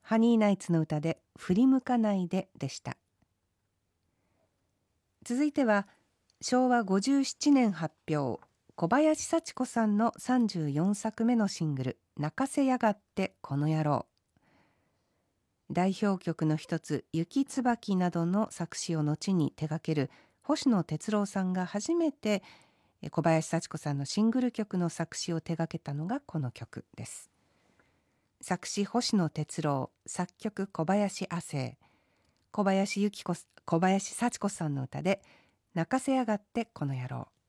ハニーナイツの歌で振り向かないででした。続いては昭和57年発表、小林幸子さんの34作目のシングル、泣かせやがってこの野郎。代表曲の一つ、雪椿などの作詞を後に手掛ける星野哲郎さんが初めて小林幸子さんのシングル曲の作詞を手掛けたのがこの曲です。作詞星野哲郎、作曲小林亜生、小林幸子、小林幸子さんの歌で泣かせやがってこの野郎。